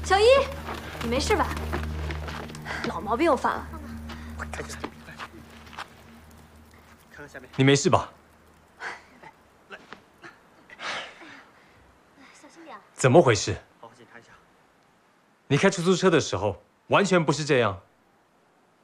小一，你没事吧？老毛病又犯了。 看看下面。 你没事吧？ 小心点。 怎么回事？ 好好检查一下。 你开出租车的时候完全不是这样。